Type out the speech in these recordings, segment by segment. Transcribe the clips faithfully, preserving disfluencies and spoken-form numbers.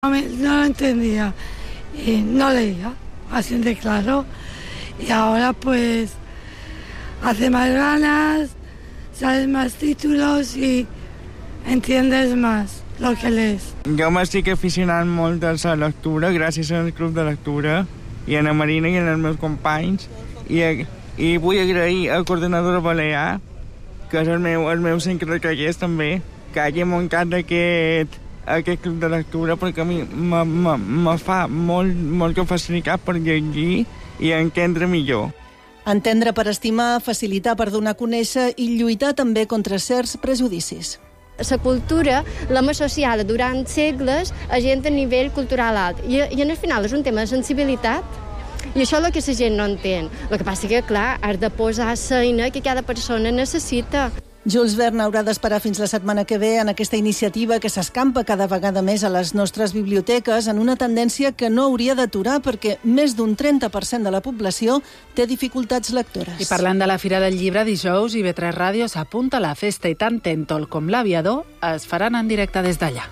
No, me- no lo entendía y no leía, así de claro. Y ahora pues hace más ganas, sabes más títulos y entiendes más lo que lees. Jo m'estic aficionant molt a la lectura gràcies al Club de Lectura i a la Marina i als meus companys i, i vull agrair al coordinador balear, que és el meu, el meu centre de tallers també, que hagi muntat aquest, aquest club de lectura, perquè a mi me, me, me fa molt, molta facilitat per llegir i entendre millor. Entendre per estimar, facilitar per donar a conèixer i lluitar també contra certs prejudicis. La cultura l'hem associada durant segles a gent a nivell cultural alt i, i al final és un tema de sensibilitat i això és el que la gent no entén. El que passa que, clar, has de posar l'eina que cada persona necessita. Jules Verne haurà d'esperar fins la setmana que ve en aquesta iniciativa que s'escampa cada vegada més a les nostres biblioteques en una tendència que no hauria d'aturar perquè més d'un trenta per cent de la població té dificultats lectores. I parlant de la Fira del Llibre, dijous i B tres Ràdio s'apunta a la festa i tant Tèntol com l'Aviador es faran en directe des d'allà.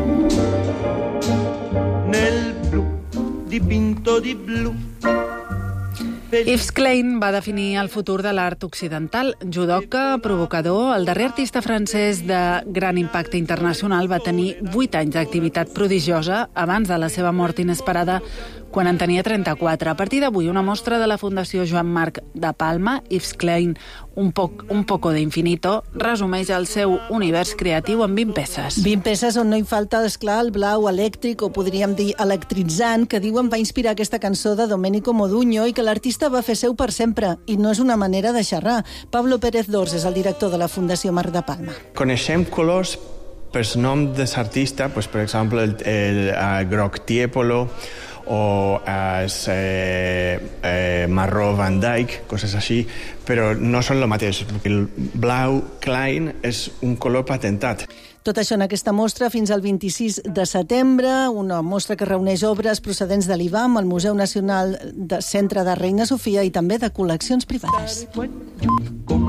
Nel blu dipinto di blu. Yves Klein va definir el futur de l'art occidental. Judoka, provocador, el darrer artista francès de gran impacte internacional, va tenir vuit anys d'activitat prodigiosa abans de la seva mort inesperada quan en tenia trenta-quatre. A partir d'avui, una mostra de la Fundació Joan Marc de Palma, Yves Klein, un, poc, un poco de infinito, resumeix el seu univers creatiu en vint peces. vint peces on no hi falta, esclar, el blau elèctric, o podríem dir electritzant, que diuen va inspirar aquesta cançó de Domenico Modugno i que l'artista va fer seu per sempre, i no és una manera de xerrar. Pablo Pérez Dors és el director de la Fundació Marc de Palma. Coneixem colors per nom de l'artista, pues, per exemple, el, el, el groc Tiepolo o el eh, eh, marró Van Dyck, coses així, però no són el mateix, perquè el blau Klein és un color patentat. Tot això en aquesta mostra fins al vint-i-sis de setembre, una mostra que reuneix obres procedents de l'I B A M, el Museu Nacional de Centre de Reina Sofia i també de col·leccions privades.